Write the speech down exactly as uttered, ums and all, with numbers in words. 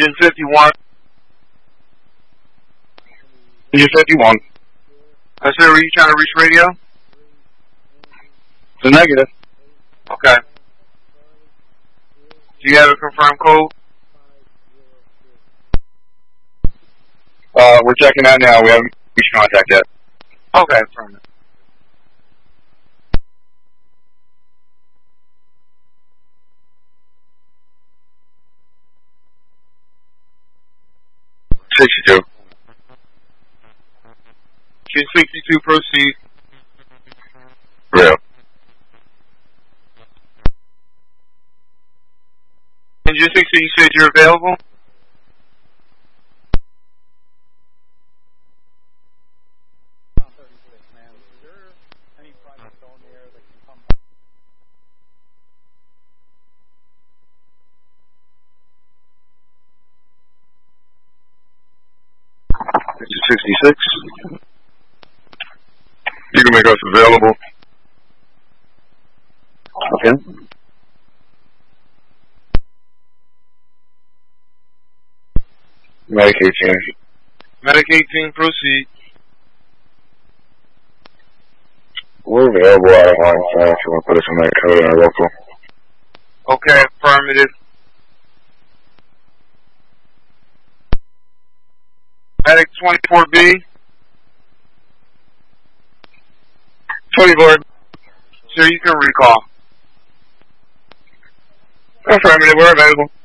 Engine fifty-one. Engine fifty-one. Uh, sir, were you trying to reach radio? It's a negative. Okay. Do you have a confirmed code? Uh, we're checking out now. We haven't reached contact yet. Okay, affirmative. sixty-two. Engine sixty-two, proceed. Real. Engine sixty, you said you're available? sixty-six. You can make us available. Okay. Medic eighteen. Medic eighteen, proceed. We're available out of line, so if you want to put us in that code in our local. Okay, affirmative. Medic twenty-four B. twenty-four. Sir, you can recall. Affirmative, we're available.